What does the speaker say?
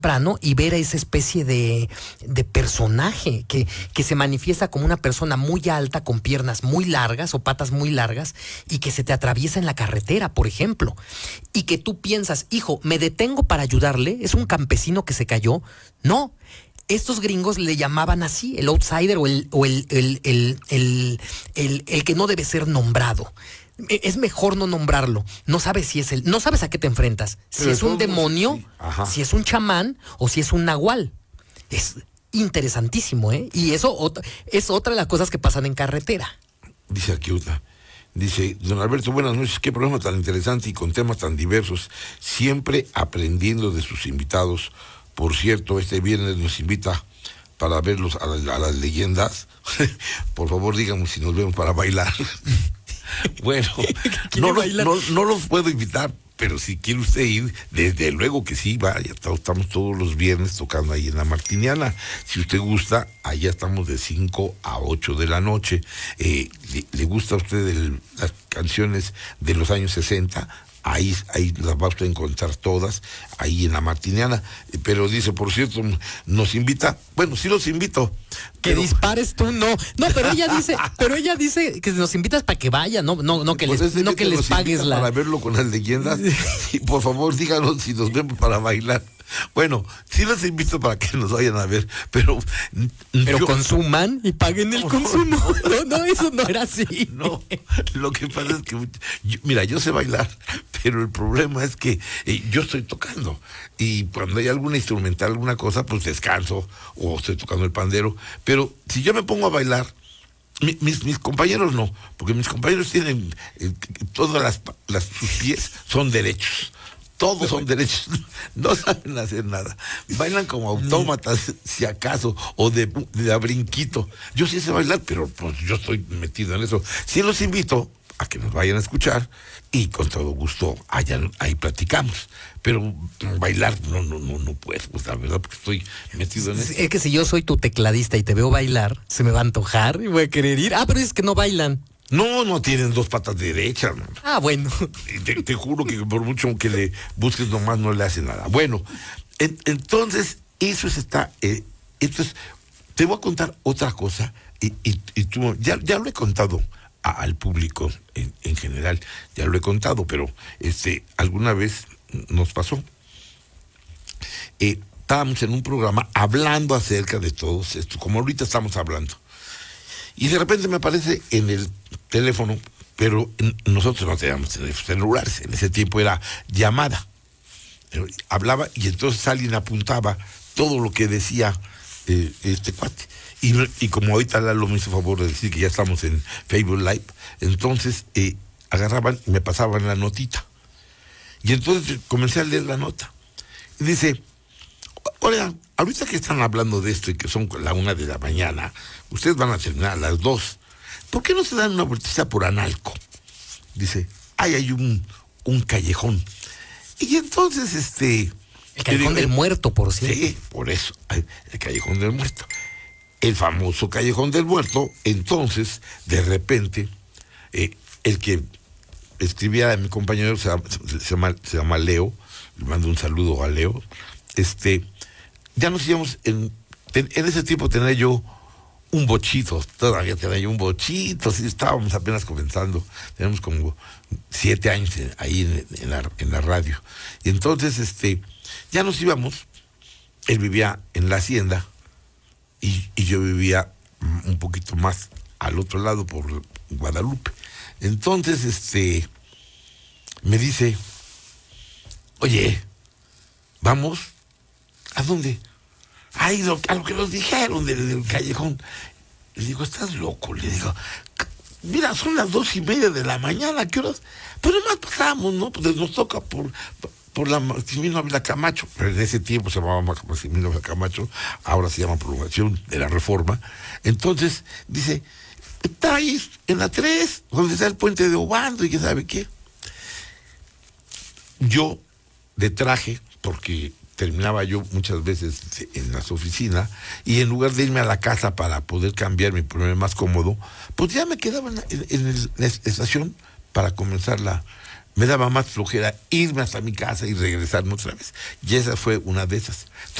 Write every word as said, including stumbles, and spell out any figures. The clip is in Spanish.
temprano y ver a esa especie de, de personaje que, que se manifiesta como una persona muy alta, con piernas muy largas o patas muy largas, y que se te atraviesa en la carretera, por ejemplo. Y que tú piensas, hijo, ¿me detengo para ayudarle? ¿Es un campesino que se cayó? No. Estos gringos le llamaban así, el outsider o el, o el, el, el, el, el, el que no debe ser nombrado. Es mejor no nombrarlo. No sabes si es el, no sabes a qué te enfrentas. Si Pero es un demonio, sí. si es un chamán o si es un nahual. Es interesantísimo, ¿eh? Y eso ot- es otra de las cosas que pasan en carretera. Dice aquí una. Dice, don Alberto, buenas noches, qué programa tan interesante y con temas tan diversos, siempre aprendiendo de sus invitados. Por cierto, este viernes nos invita para verlos a, la, a las leyendas. Por favor, díganos si nos vemos para bailar. Bueno, no los, no, no los puedo invitar, pero si quiere usted ir, desde luego que sí, vaya, estamos todos los viernes tocando ahí en la Martiniana. Si usted gusta, allá estamos de cinco a ocho de la noche. Eh, le, ¿Le gusta a usted el, las canciones de los años sesenta? Ahí, ahí las va usted a encontrar todas, ahí en la Martiniana. Pero dice, por cierto, nos invita, bueno, sí los invito. Que pero... dispares tú, no. No, pero ella dice, pero ella dice que nos invitas para que vayan, no, no, no que pues les, no que les pagues la. Para verlo con las leyendas. Y por favor, díganos si nos vemos para bailar. Bueno, sí los invito para que nos vayan a ver, pero... Pero yo... consuman y paguen el no, consumo. No, no, no, eso no era así. No, lo que pasa es que... Yo, mira, yo sé bailar, pero el problema es que eh, yo estoy tocando. Y cuando hay alguna instrumental, alguna cosa, pues descanso o estoy tocando el pandero. Pero si yo me pongo a bailar... Mi, mis, mis compañeros no, porque mis compañeros tienen... Eh, todas las, las... Sus pies son derechos. Todos son derechos, no saben hacer nada. Bailan como autómatas, si acaso, o de, de a brinquito. Yo sí sé bailar, pero pues yo estoy metido en eso. Sí los invito a que nos vayan a escuchar y con todo gusto allá, ahí platicamos. Pero bailar no, no, no, no puedo, pues la verdad, porque estoy metido en eso. Es que si yo soy tu tecladista y te veo bailar, se me va a antojar y voy a querer ir. Ah, pero es que no bailan. No, no tienen dos patas derechas. ¿No? Ah, bueno. Te, te juro que por mucho que le busques nomás no le hace nada. Bueno, en, entonces, eso es está... Eh, entonces, te voy a contar otra cosa y, y, y tú, ya, ya lo he contado a, al público en, en general, ya lo he contado, pero este alguna vez nos pasó. Eh, estábamos en un programa hablando acerca de todo esto, como ahorita estamos hablando. Y de repente me aparece en el teléfono, pero nosotros no teníamos celulares, en ese tiempo era llamada. Hablaba y entonces alguien apuntaba todo lo que decía eh, este cuate. Y, y como ahorita Lalo me hizo favor de decir que ya estamos en Facebook Live, entonces eh, agarraban y me pasaban la notita. Y entonces comencé a leer la nota. Y dice, oigan, ahorita que están hablando de esto y que son la una de la mañana, ustedes van a terminar a las dos. ¿Por qué no se dan una vueltita por Analco? Dice, ahí hay un, un callejón. Y entonces, este... El callejón digo, del muerto, por cierto. Sí, por eso, el callejón del muerto. El famoso callejón del muerto. Entonces, de repente, eh, el que escribía a mi compañero se llama, se, llama, se llama Leo, le mando un saludo a Leo, este... Ya nos íbamos, en, en ese tiempo tenía yo un bochito, todavía tenía yo un bochito, sí, estábamos apenas comenzando, tenemos como siete años ahí en, en, la, en la radio. Y entonces, este, ya nos íbamos, él vivía en la hacienda y, y yo vivía un poquito más al otro lado por Guadalupe. Entonces, este, me dice, oye, vamos. ¿A dónde? Ay, lo, a lo que nos dijeron del, del callejón. Le digo, ¿estás loco? Le digo, mira, son las dos y media de la mañana, ¿qué horas? Pues nomás pasamos, ¿no? Pues nos toca por, por la Maximino Ávila Camacho. Pero en ese tiempo se llamaba Maximino Ávila Camacho, ahora se llama Prolongación de la Reforma. Entonces, dice, está ahí en la tres, donde está el puente de Obando y qué sabe qué. Yo, de traje, porque terminaba yo muchas veces en las oficinas, y en lugar de irme a la casa para poder cambiarme y ponerme más cómodo, pues ya me quedaba en, en, en la estación para comenzar la, me daba más flojera irme hasta mi casa y regresarme otra vez. Y esa fue una de esas.